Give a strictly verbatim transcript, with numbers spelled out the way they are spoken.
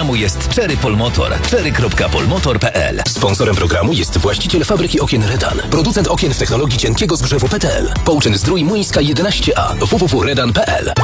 programu jest Cherry Polmotor. cherry kropka polmotor kropka p l. Sponsorem programu jest właściciel fabryki okien Redan. Producent okien w technologii cienkiego zgrzewu P T L. Połczyn Zdrój Młyńska jedenaście A. w w w kropka redan kropka p l.